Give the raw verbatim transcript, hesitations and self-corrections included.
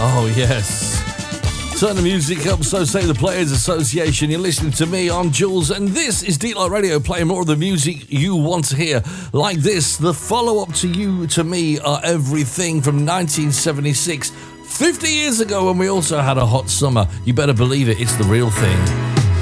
Oh, yes. Turn the music up, so say the Players Association. You're listening to me, I'm Jules, and this is Deatlight Radio, playing more of the music you want to hear. Like this, the follow-up to You To Me Are Everything from nineteen seventy-six. fifty years ago when we also had a hot summer. You better believe it, it's the real thing.